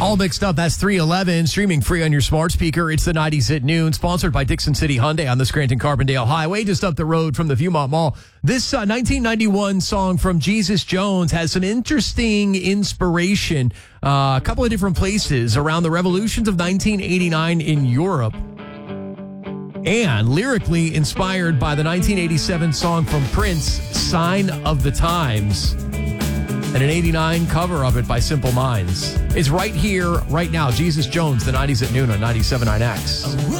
All mixed up. That's 311, streaming free on your smart speaker. It's the 90s at noon, sponsored by Dixon City Hyundai on the Scranton-Carbondale Highway, just up the road from the Viewmont Mall. This 1991 song from Jesus Jones has some interesting inspiration. A couple of different places around the revolutions of 1989 in Europe. And lyrically inspired by the 1987 song from Prince, Sign of the Times. And an 89 cover of it by Simple Minds. It's right here, right now. Jesus Jones, the 90s at noon on 97.9X.